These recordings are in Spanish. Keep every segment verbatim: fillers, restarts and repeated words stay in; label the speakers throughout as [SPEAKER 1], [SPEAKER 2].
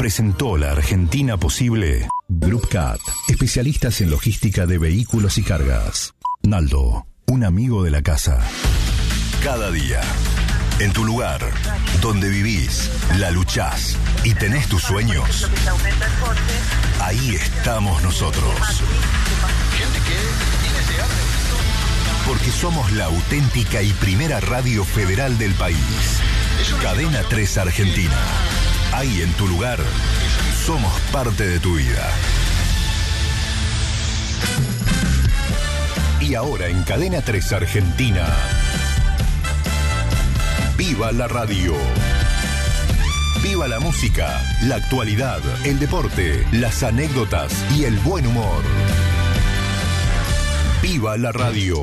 [SPEAKER 1] presentó la Argentina posible. Groupcat, especialistas en logística de vehículos y cargas. Naldo, un amigo de la casa. Cada día, en tu lugar, donde vivís, la luchás y tenés tus sueños, ahí estamos nosotros. Porque somos la auténtica y primera radio federal del país. Cadena tres Argentina. Ahí en tu lugar, somos parte de tu vida. Y ahora en Cadena tres Argentina, ¡viva la radio! ¡Viva la música, la actualidad, el deporte, las anécdotas y el buen humor! ¡Viva la radio!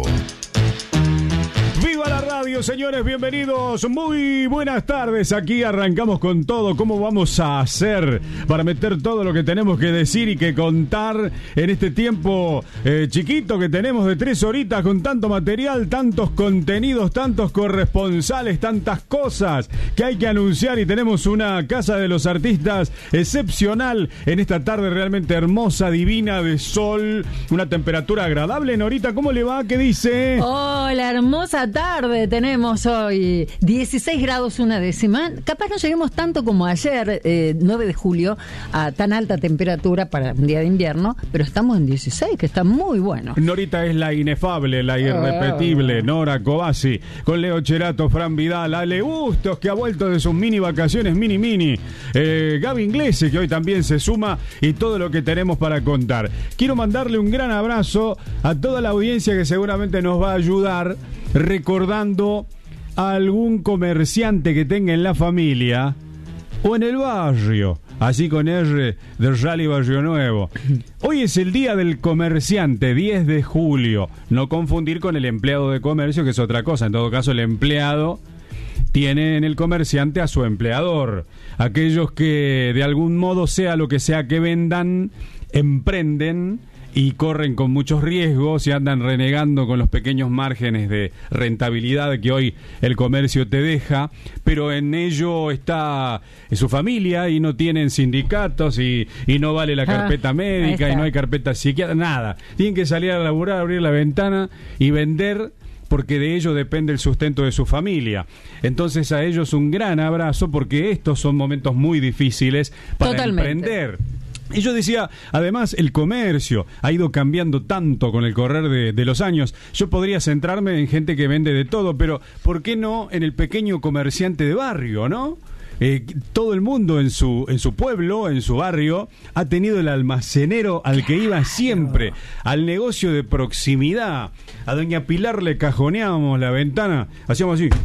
[SPEAKER 2] ¡Viva la radio, señores! Bienvenidos, muy buenas tardes. Aquí arrancamos con todo. ¿Cómo vamos a hacer para meter todo lo que tenemos que decir y que contar en este tiempo eh, chiquito que tenemos de tres horitas con tanto material, tantos contenidos, tantos corresponsales, tantas cosas que hay que anunciar? Y tenemos una Casa de los Artistas excepcional en esta tarde realmente hermosa, divina, de sol, una temperatura agradable. Norita, ¿cómo le va? ¿Qué dice?
[SPEAKER 3] Hola, hermosa tarde tenemos hoy, dieciséis grados una décima. Capaz no lleguemos tanto como ayer, eh, nueve de julio, a tan alta temperatura para un día de invierno, pero estamos en dieciséis, que está muy bueno.
[SPEAKER 2] Norita es la inefable, la irrepetible, oh. Nora Cobasi, con Leo Cherato, Fran Vidal, Ale Bustos, que ha vuelto de sus mini vacaciones, mini mini, eh, Gaby Inglese, que hoy también se suma, y todo lo que tenemos para contar. Quiero mandarle un gran abrazo a toda la audiencia que seguramente nos va a ayudar recordando a algún comerciante que tenga en la familia o en el barrio, así con R de Rally Barrio Nuevo. Hoy es el día del comerciante, diez de julio. No confundir con el empleado de comercio, que es otra cosa. En todo caso, el empleado tiene en el comerciante a su empleador. Aquellos que de algún modo, sea lo que sea que vendan, emprenden y corren con muchos riesgos y andan renegando con los pequeños márgenes de rentabilidad que hoy el comercio te deja, pero en ello está su familia y no tienen sindicatos y, y no vale la carpeta ah, médica y no hay carpeta psiquiátrica, nada. Tienen que salir a laburar, abrir la ventana y vender, porque de ello depende el sustento de su familia. Entonces a ellos un gran abrazo, porque estos son momentos muy difíciles para Totalmente. emprender. Y yo decía, además, el comercio ha ido cambiando tanto con el correr de, de los años. Yo podría centrarme en gente que vende de todo, pero ¿por qué no en el pequeño comerciante de barrio, no? Eh, todo el mundo en su en su pueblo, en su barrio, ha tenido el almacenero al que iba siempre, al negocio de proximidad. A doña Pilar le cajoneábamos la ventana, hacíamos así,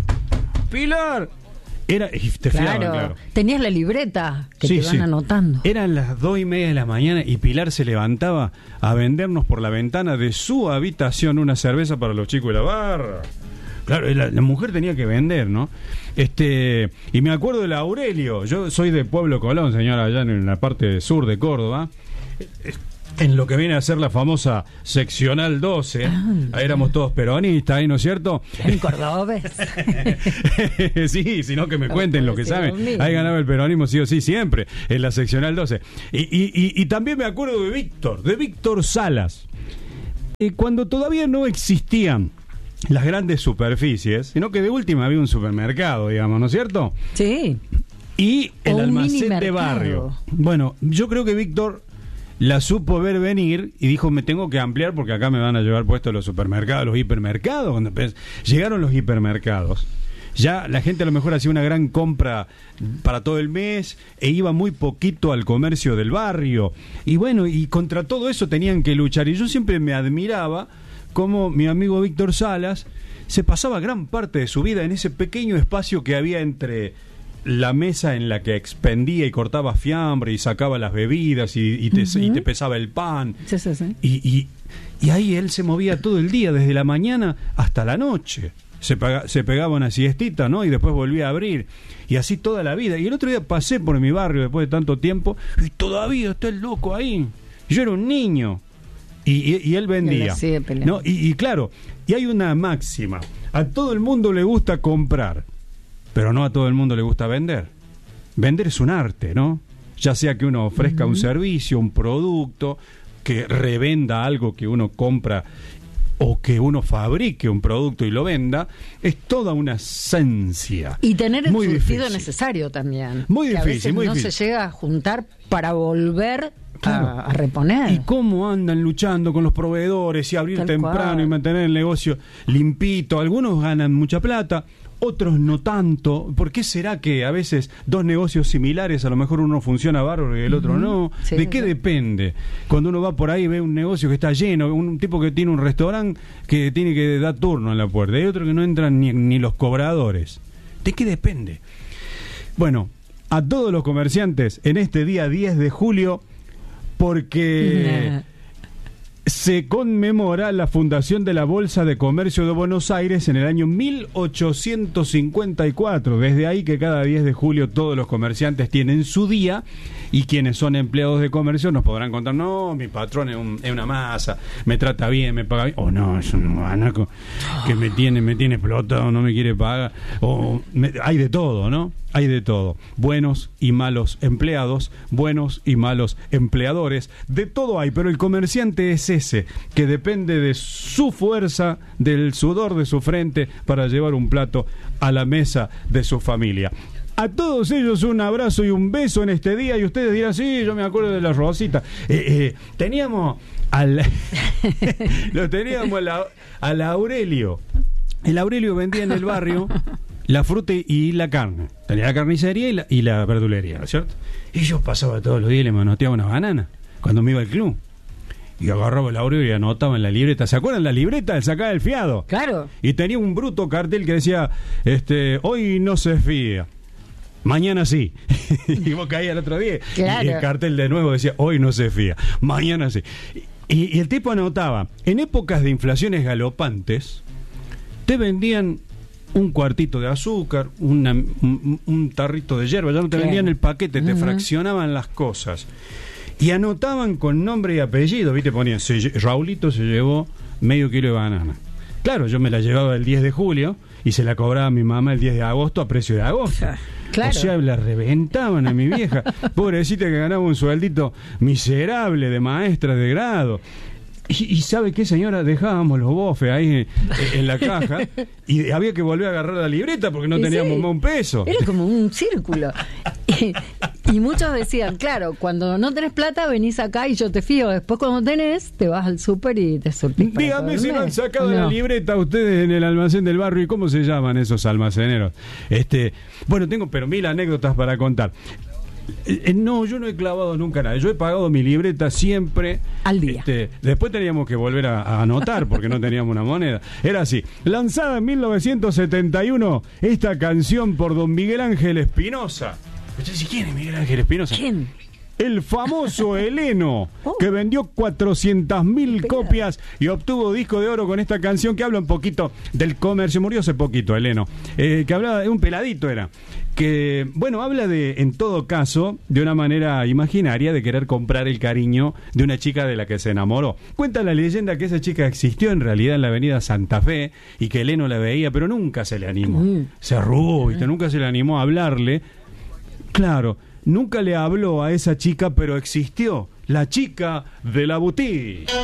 [SPEAKER 2] ¡Pilar! Era, y te
[SPEAKER 3] claro,
[SPEAKER 2] fiaban, claro.
[SPEAKER 3] Tenías la libreta que sí, te van
[SPEAKER 2] sí.
[SPEAKER 3] anotando.
[SPEAKER 2] Eran las dos y media de la mañana y Pilar se levantaba a vendernos por la ventana de su habitación una cerveza para los chicos de la barra. Claro, la, la mujer tenía que vender, ¿no? Este, y me acuerdo de Aurelio. Yo soy de Pueblo Colón, señora, allá en la parte sur de Córdoba. En lo que viene a ser la famosa seccional doce, ah, ahí éramos todos peronistas, ahí, ¿no es cierto?
[SPEAKER 3] En cordobés.
[SPEAKER 2] Sí, sino que me cuenten lo que saben. Ahí ganaba el peronismo sí o sí siempre, en la seccional doce. Y, y, y, y también me acuerdo de Víctor, de Víctor Salas. Y cuando todavía no existían las grandes superficies, sino que de última había un supermercado, digamos, ¿no es cierto?
[SPEAKER 3] Sí.
[SPEAKER 2] Y el almacén de barrio. Bueno, yo creo que Víctor la supo ver venir y dijo, me tengo que ampliar porque acá me van a llevar puestos los supermercados, los hipermercados. Cuando llegaron los hipermercados, ya la gente a lo mejor hacía una gran compra para todo el mes e iba muy poquito al comercio del barrio. Y bueno, y contra todo eso tenían que luchar. Y yo siempre me admiraba cómo mi amigo Víctor Salas se pasaba gran parte de su vida en ese pequeño espacio que había entre la mesa en la que expendía y cortaba fiambre y sacaba las bebidas y, y, te, uh-huh. y te pesaba el pan.
[SPEAKER 3] Sí, sí, sí.
[SPEAKER 2] Y, y, y ahí él se movía todo el día, desde la mañana hasta la noche. Se, paga, se pegaba una siestita, ¿no? Y después volvía a abrir. Y así toda la vida. Y el otro día pasé por mi barrio después de tanto tiempo y todavía está el loco ahí. Yo era un niño. Y, y, y él vendía. ¿No? Y, y claro, y hay una máxima. A todo el mundo le gusta comprar, pero no a todo el mundo le gusta vender. Vender es un arte, ¿no? ya sea que uno ofrezca uh-huh. un servicio, un producto, que revenda algo que uno compra o que uno fabrique un producto y lo venda, es toda una ciencia.
[SPEAKER 3] Y tener el
[SPEAKER 2] muy
[SPEAKER 3] surtido
[SPEAKER 2] difícil.
[SPEAKER 3] necesario también.
[SPEAKER 2] Muy
[SPEAKER 3] que
[SPEAKER 2] difícil,
[SPEAKER 3] a veces
[SPEAKER 2] muy
[SPEAKER 3] no
[SPEAKER 2] difícil.
[SPEAKER 3] se llega a juntar para volver
[SPEAKER 2] Claro.
[SPEAKER 3] a, a reponer.
[SPEAKER 2] Y cómo andan luchando con los proveedores y abrir
[SPEAKER 3] Tal
[SPEAKER 2] temprano
[SPEAKER 3] cual.
[SPEAKER 2] y mantener el negocio limpito. Algunos ganan mucha plata, otros no tanto. ¿Por qué será que a veces dos negocios similares, a lo mejor uno funciona bárbaro y el otro
[SPEAKER 3] Uh-huh.
[SPEAKER 2] no?
[SPEAKER 3] Sí,
[SPEAKER 2] ¿De qué
[SPEAKER 3] sí.
[SPEAKER 2] depende? Cuando uno va por ahí y ve un negocio que está lleno, un tipo que tiene un restaurante que tiene que dar turno en la puerta, y hay otro que no entran ni, ni los cobradores. ¿De qué depende? Bueno, a todos los comerciantes en este día diez de julio, porque se conmemora la fundación de la Bolsa de Comercio de Buenos Aires en el año mil ochocientos cincuenta y cuatro. Desde ahí que cada diez de julio todos los comerciantes tienen su día, y quienes son empleados de comercio nos podrán contar: no, mi patrón es, un, es una masa, me trata bien, me paga bien. O no, es un guanaco que me tiene, me tiene explotado, no me quiere pagar. O me, hay de todo, ¿no? Hay de todo. Buenos y malos empleados, buenos y malos empleadores, de todo hay, pero el comerciante es ese, que depende de su fuerza, del sudor de su frente, para llevar un plato a la mesa de su familia. A todos ellos un abrazo y un beso en este día, y ustedes dirán: sí, yo me acuerdo de la Rosita. Eh, eh, teníamos al lo teníamos a la, al Aurelio. El Aurelio vendía en el barrio la fruta y la carne. Tenía la carnicería y la, y la verdulería, ¿no es cierto? Y yo pasaba todos los días y le manoteaba unas bananas cuando me iba al club. Y agarraba el Aurelio y anotaba en la libreta. ¿Se acuerdan la libreta del sacar el fiado?
[SPEAKER 3] Claro.
[SPEAKER 2] Y tenía un bruto cartel que decía: este, hoy no se fía, mañana sí. Y vos caías el otro día.
[SPEAKER 3] Claro.
[SPEAKER 2] Y el cartel de nuevo decía: hoy no se fía, mañana sí. Y, y el tipo anotaba: en épocas de inflaciones galopantes, te vendían un cuartito de azúcar, una, un, un tarrito de hierba, ya no te
[SPEAKER 3] Claro.
[SPEAKER 2] vendían el paquete, te
[SPEAKER 3] Uh-huh.
[SPEAKER 2] fraccionaban las cosas. Y anotaban con nombre y apellido, ¿viste? Ponían: se, Raulito se llevó medio kilo de banana. Claro, yo me la llevaba el diez de julio y se la cobraba a mi mamá el diez de agosto a precio de agosto.
[SPEAKER 3] Claro.
[SPEAKER 2] O sea, la reventaban a mi vieja. Pobrecita, que ganaba un sueldito miserable de maestra de grado. Y, y ¿sabe qué, señora? Dejábamos los bofes ahí en, en la caja y había que volver a agarrar la libreta porque no
[SPEAKER 3] Y
[SPEAKER 2] teníamos
[SPEAKER 3] sí,
[SPEAKER 2] más un peso.
[SPEAKER 3] Era como un círculo. Y, y muchos decían: claro, cuando no tenés plata venís acá y yo te fío. Después, cuando tenés, te vas al súper y te surtís para
[SPEAKER 2] Dígame
[SPEAKER 3] todo el
[SPEAKER 2] si no
[SPEAKER 3] mes.
[SPEAKER 2] han sacado
[SPEAKER 3] No.
[SPEAKER 2] la libreta ustedes en el almacén del barrio. ¿Y cómo se llaman esos almaceneros? Este, bueno, tengo pero mil anécdotas para contar. Eh, no, yo no he clavado nunca nada. Yo he pagado mi libreta siempre
[SPEAKER 3] al día.
[SPEAKER 2] Este, después teníamos que volver a, a anotar porque no teníamos una moneda. Era así. Lanzada en mil novecientos setenta y uno, esta canción por don Miguel Ángel Espinosa. Entonces, ¿quién es Miguel Ángel Espinosa?
[SPEAKER 3] ¿Quién?
[SPEAKER 2] El famoso Eleno, que vendió cuatrocientas mil copias y obtuvo disco de oro con esta canción, que habla un poquito del comercio. Murió hace poquito Eleno, eh, que hablaba de un peladito, era que, bueno, habla de, en todo caso, de una manera imaginaria, de querer comprar el cariño de una chica de la que se enamoró. Cuenta la leyenda que esa chica existió en realidad en la avenida Santa Fe y que Eleno la veía, pero nunca se le animó.
[SPEAKER 3] Mm.
[SPEAKER 2] Se arrugó, ¿viste? Nunca se le animó a hablarle. Claro, nunca le habló a esa chica, pero existió la chica de la boutique.